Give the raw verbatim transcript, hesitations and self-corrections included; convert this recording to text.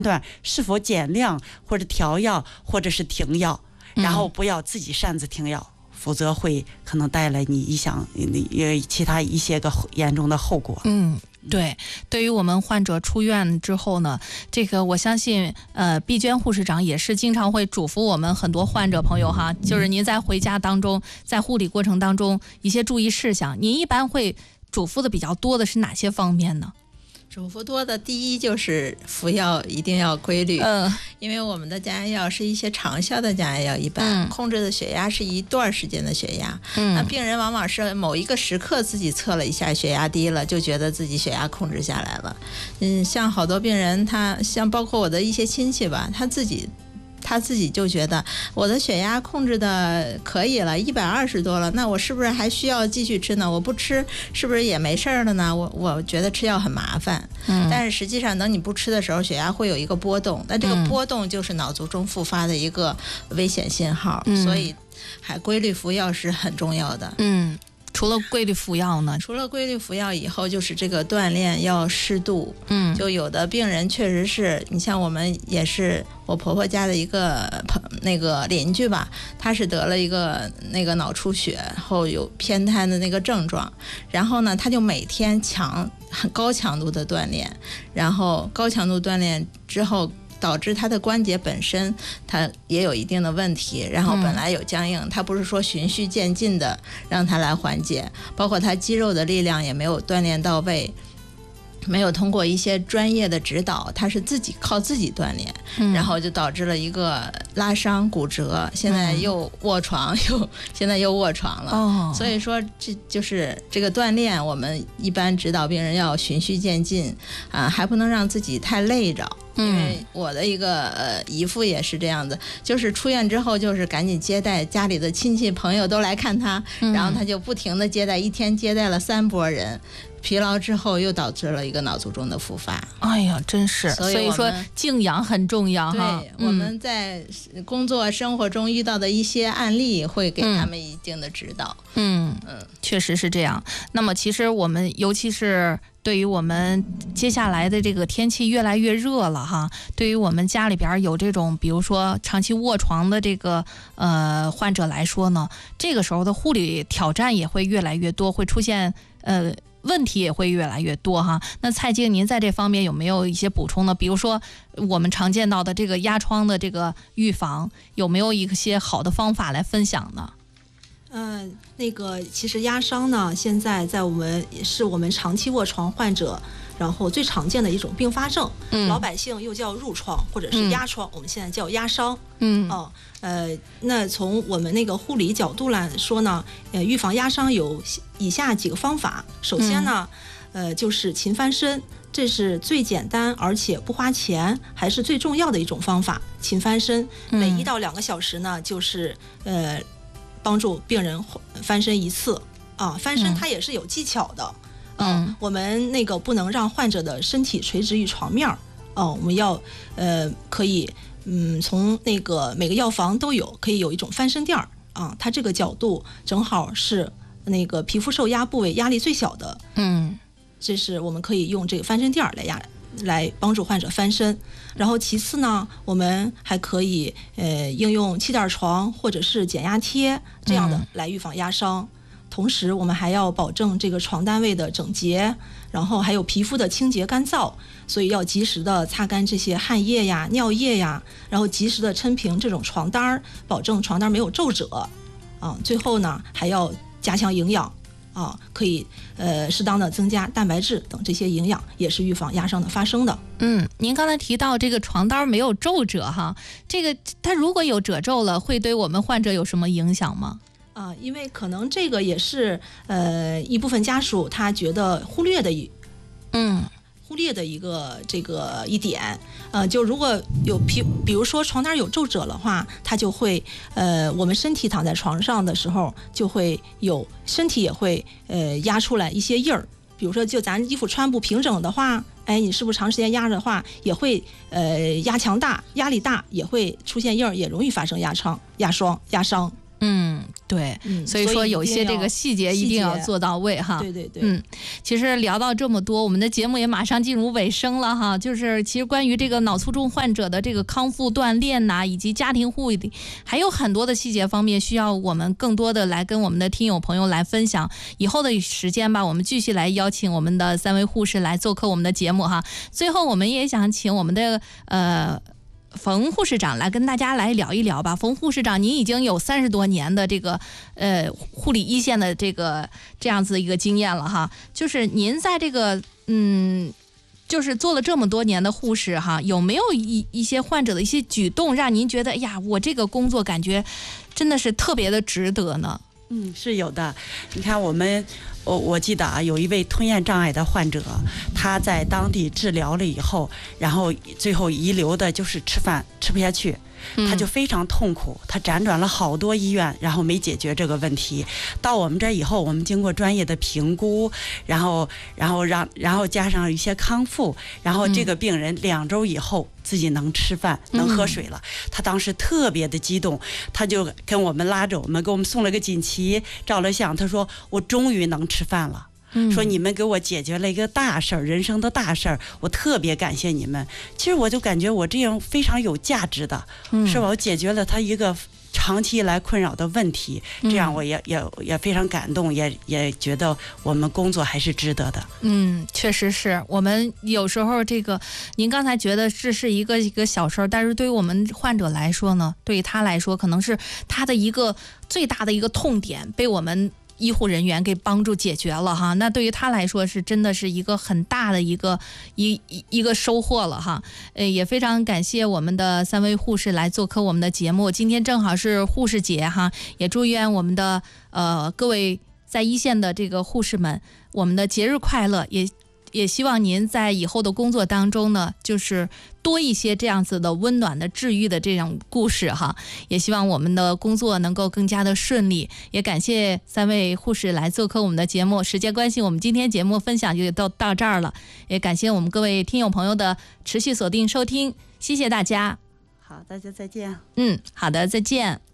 断是否减量或者调药或者是停药，然后不要自己擅自停药，否则会可能带来你影响其他一些个严重的后果。 嗯。对，对于我们患者出院之后呢，这个我相信，呃，碧娟护士长也是经常会嘱咐我们很多患者朋友哈，就是您在回家当中，在护理过程当中一些注意事项，您一般会嘱咐的比较多的是哪些方面呢？ 嘱咐多的第一就是服药一定要规律，嗯，因为我们的降压药是一些长效的降压药，一般、嗯、控制的血压是一段时间的血压，嗯，那病人往往是某一个时刻自己测了一下血压低了，就觉得自己血压控制下来了，嗯，像好多病人他像包括我的一些亲戚吧，他自己他自己就觉得我的血压控制的可以了，一百二十多了，那我是不是还需要继续吃呢？我不吃是不是也没事了呢？我我觉得吃药很麻烦，嗯，但是实际上等你不吃的时候，血压会有一个波动，但这个波动就是脑卒中复发的一个危险信号，嗯，所以还规律服药是很重要的。 嗯。除了规律服药呢？ 除了规律服药以后，就是这个锻炼要适度。嗯，就有的病人确实是，你像我们也是我婆婆家的一个朋那个邻居吧，她是得了一个那个脑出血后有偏瘫的那个症状，然后呢，她就每天强很高强度的锻炼，然后高强度锻炼之后。导致他的关节本身它也有一定的问题，然后本来有僵硬，它不是说循序渐进的让它来缓解，包括他肌肉的力量也没有锻炼到位，没有通过一些专业的指导，他是自己靠自己锻炼，嗯，然后就导致了一个拉伤骨折，现在又卧床，嗯，又现在又卧床了，哦，所以说这就是这个锻炼，我们一般指导病人要循序渐进啊，还不能让自己太累着。因为我的一个呃姨父也是这样子，就是出院之后就是赶紧接待家里的亲戚朋友都来看他，嗯，然后他就不停的接待，一天接待了三拨人，疲劳之后又导致了一个脑卒中的复发。 哎呀，真是，所以, 所以说静养很重要哈。 对，嗯，我们在工作生活中遇到的一些案例会给他们一定的指导。 嗯嗯，确实是这样。那么其实我们尤其是对于我们接下来的这个天气越来越热了哈，对于我们家里边有这种比如说长期卧床的这个呃患者来说呢，这个时候的护理挑战也会越来越多，会出现呃问题也会越来越多哈。那蔡静，您在这方面有没有一些补充呢？比如说我们常见到的这个压疮的这个预防，有没有一些好的方法来分享呢？ 呃，那个其实压伤呢，现在在我们也是我们长期卧床患者，然后最常见的一种并发症，嗯，老百姓又叫褥疮或者是压疮，嗯，我们现在叫压伤，嗯，哦，呃，那从我们那个护理角度来说呢，呃，预防压伤有以下几个方法。首先呢，嗯，呃，就是勤翻身。这是最简单而且不花钱还是最重要的一种方法。勤翻身，每一到两个小时呢，就是呃帮助病人翻身一次啊。翻身它也是有技巧的，嗯，嗯我们那个不能让患者的身体垂直于床面，哦，我们要呃可以嗯从那个每个药房都有，可以有一种翻身垫儿啊，它这个角度正好是那个皮肤受压部位压力最小的，嗯。这是我们可以用这个翻身垫来压来帮助患者翻身。然后其次呢，我们还可以呃应用气垫床或者是减压贴这样的来预防压伤，嗯，同时我们还要保证这个床单位的整洁，然后还有皮肤的清洁干燥，所以要及时的擦干这些汗液呀尿液呀，然后及时的抻平这种床单，保证床单没有皱褶啊。最后呢还要加强营养啊，可以呃适当的增加蛋白质等这些营养，也是预防压伤的发生的。 嗯，您刚才提到这个床单没有皱褶哈，这个它如果有褶皱了，会对我们患者有什么影响吗？ 啊、呃，因为可能这个也是呃一部分家属他觉得忽略的一嗯。忽略的一个这个一点，呃，就如果有皮，比如说床单有皱褶的话，它就会，呃，我们身体躺在床上的时候，就会有身体也会，呃，压出来一些印儿。比如说，就咱衣服穿不平整的话，哎，你是不是长时间压着的话，也会，呃，压强大，压力大，也会出现印儿，也容易发生压疮、压伤、压伤。 嗯， 对， 嗯， 所以说有些这个细节一定要做到位哈。 对对对， 嗯，其实聊到这么多，我们的节目也马上进入尾声了哈。就是其实关于这个脑卒中患者的这个康复锻炼呐、啊，以及家庭护理，还有很多的细节方面需要我们更多的来跟我们的听友朋友来分享。以后的时间吧，我们继续来邀请我们的三位护士来做客我们的节目哈。最后，我们也想请我们的呃。冯护士长来跟大家来聊一聊吧。冯护士长，您已经有三十多年的这个呃护理一线的这个这样子一个经验了哈。就是您在这个嗯，就是做了这么多年的护士哈，有没有一一些患者的一些举动让您觉得，哎呀，我这个工作感觉真的是特别的值得呢？ 嗯，是有的。你看我们。我我记得啊，有一位吞咽障碍的患者，他在当地治疗了以后，然后最后遗留的就是吃饭吃不下去，他就非常痛苦，他辗转了好多医院，然后没解决这个问题。到我们这以后，我们经过专业的评估，然后然后让然后加上一些康复，然后这个病人两周以后自己能吃饭能喝水了，他当时特别的激动，他就跟我们拉着我们给我们送了个锦旗，照了相，他说我终于能吃饭了。说你们给我解决了一个大事儿，人生的大事儿，我特别感谢你们。其实我就感觉我这样非常有价值的，是吧？我解决了他一个长期以来困扰的问题，这样我也也也非常感动，也也觉得我们工作还是值得的。 嗯，确实是我们有时候这个，您刚才觉得这是一个一个小事儿，但是对于我们患者来说呢，对于他来说，可能是他的一个最大的一个痛点被我们医护人员给帮助解决了哈，那对于他来说是真的是一个很大的一个一一一个收获了哈。呃，也非常感谢我们的三位护士来做客我们的节目，今天正好是护士节哈，也祝愿我们的呃各位在一线的这个护士们，我们的节日快乐，也也希望您在以后的工作当中呢，就是多一些这样子的温暖的治愈的这种故事哈，也希望我们的工作能够更加的顺利。也感谢三位护士来做客我们的节目，时间关系，我们今天节目分享就到到这儿了。也感谢我们各位听友朋友的持续锁定收听，谢谢大家。 好，大家再见。 嗯，好的，再见。